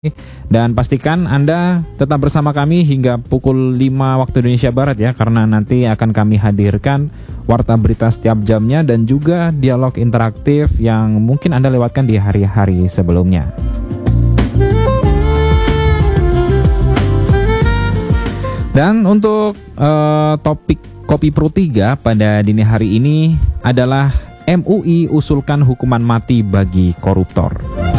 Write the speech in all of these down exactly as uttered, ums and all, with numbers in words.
Dan pastikan Anda tetap bersama kami hingga pukul lima waktu Indonesia Barat ya, karena nanti akan kami hadirkan warta berita setiap jamnya dan juga dialog interaktif yang mungkin Anda lewatkan di hari-hari sebelumnya. Dan untuk uh, topik Kopi Pro tiga pada dini hari ini adalah M U I usulkan hukuman mati bagi koruptor.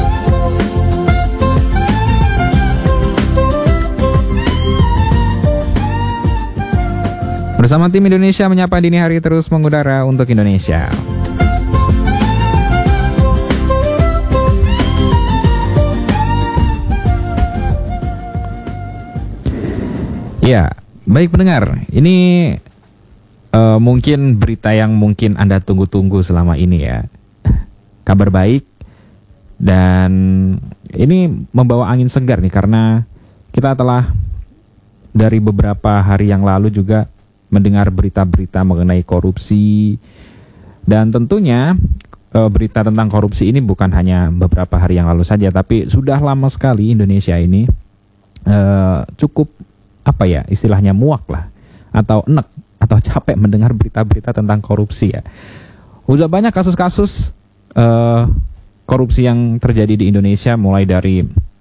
Bersama tim Indonesia Menyapa Dini Hari terus mengudara untuk Indonesia. Ya, baik pendengar, ini uh, mungkin berita yang mungkin Anda tunggu-tunggu selama ini ya. Kabar baik, dan ini membawa angin segar nih, karena kita telah dari beberapa hari yang lalu juga mendengar berita-berita mengenai korupsi, dan tentunya e, berita tentang korupsi ini bukan hanya beberapa hari yang lalu saja, tapi sudah lama sekali Indonesia ini e, cukup apa ya istilahnya muak lah, atau enek atau capek mendengar berita-berita tentang korupsi ya. Udah banyak kasus-kasus e, korupsi yang terjadi di Indonesia, mulai dari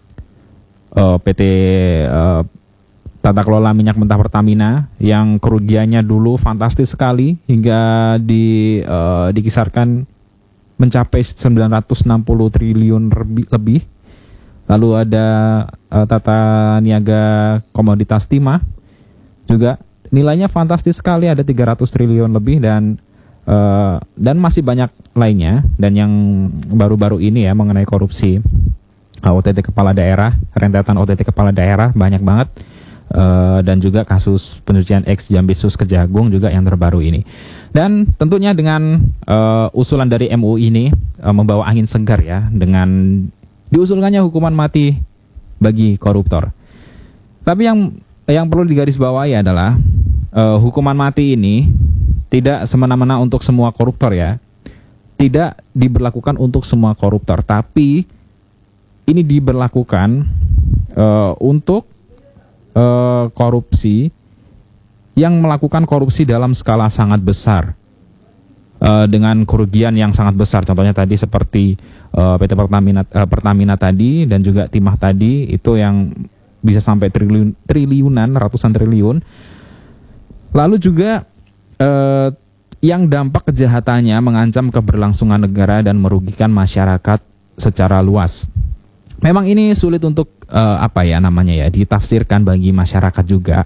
e, P T e, Tata Kelola Minyak Mentah Pertamina yang kerugiannya dulu fantastis sekali hingga di, uh, dikisarkan mencapai sembilan ratus enam puluh triliun lebih. Lalu ada uh, Tata Niaga Komoditas Timah juga nilainya fantastis sekali, ada tiga ratus triliun lebih, dan uh, dan masih banyak lainnya. Dan yang baru-baru ini ya mengenai korupsi uh, O T T kepala daerah, rentetan O T T kepala daerah banyak banget. Uh, dan juga kasus pencucian ex Jambisus Kejagung juga yang terbaru ini. Dan tentunya dengan uh, usulan dari M U I ini uh, membawa angin segar ya, dengan diusulkannya hukuman mati bagi koruptor. Tapi yang yang perlu digarisbawahi adalah uh, hukuman mati ini tidak semena-mena untuk semua koruptor ya. Tidak diberlakukan untuk semua koruptor, tapi ini diberlakukan uh, untuk Uh, korupsi yang melakukan korupsi dalam skala sangat besar, uh, dengan kerugian yang sangat besar. Contohnya tadi seperti uh, P T Pertamina, uh, Pertamina tadi, dan juga Timah tadi, itu yang bisa sampai triliun, triliunan, ratusan triliun. Lalu juga uh, yang dampak kejahatannya mengancam keberlangsungan negara dan merugikan masyarakat secara luas. Memang ini sulit untuk uh, apa ya namanya ya ditafsirkan bagi masyarakat juga.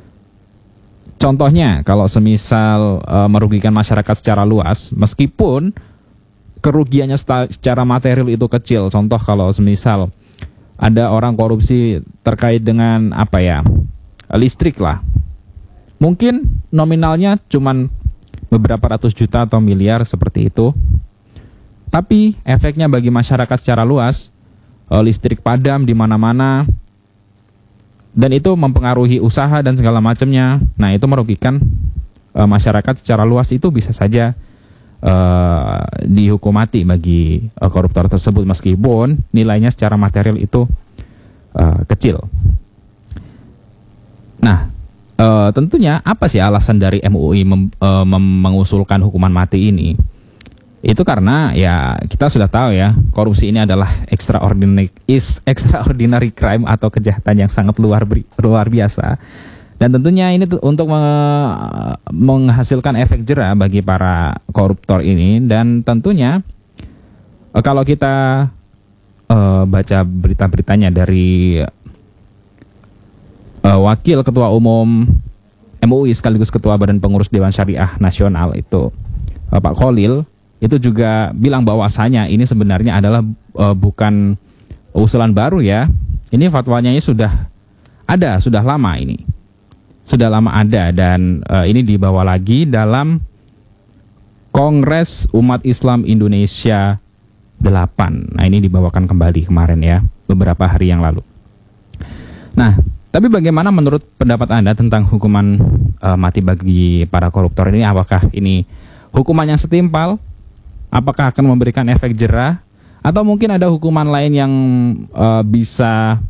Contohnya kalau semisal uh, merugikan masyarakat secara luas, meskipun kerugiannya secara material itu kecil. Contoh kalau semisal ada orang korupsi terkait dengan apa ya listrik lah, mungkin nominalnya cuman beberapa ratus juta atau miliar seperti itu. Tapi efeknya bagi masyarakat secara luas, listrik padam di mana-mana, dan itu mempengaruhi usaha dan segala macamnya. Nah, itu merugikan uh, masyarakat secara luas. Itu bisa saja uh, dihukum mati bagi uh, koruptor tersebut, meskipun nilainya secara material itu uh, kecil. Nah, uh, tentunya apa sih alasan dari M U I mem, uh, mem- mengusulkan hukuman mati ini? Itu karena ya kita sudah tahu ya, korupsi ini adalah extraordinary is extraordinary crime atau kejahatan yang sangat luar luar biasa. Dan tentunya ini tuh untuk me- menghasilkan efek jera bagi para koruptor ini. Dan tentunya kalau kita uh, baca berita-beritanya dari uh, Wakil Ketua Umum M U I sekaligus Ketua Badan Pengurus Dewan Syariah Nasional itu uh, Pak Khalil, itu juga bilang bahwasanya ini sebenarnya adalah uh, bukan usulan baru ya. Ini fatwanya sudah ada, sudah lama ini. Sudah lama ada, dan uh, ini dibawa lagi dalam Kongres Umat Islam Indonesia delapan. Nah, ini dibawakan kembali kemarin ya, beberapa hari yang lalu. Nah, tapi bagaimana menurut pendapat Anda tentang hukuman uh, mati bagi para koruptor ini? Apakah ini hukuman yang setimpal? Apakah akan memberikan efek jera Atau mungkin ada hukuman lain yang uh, bisa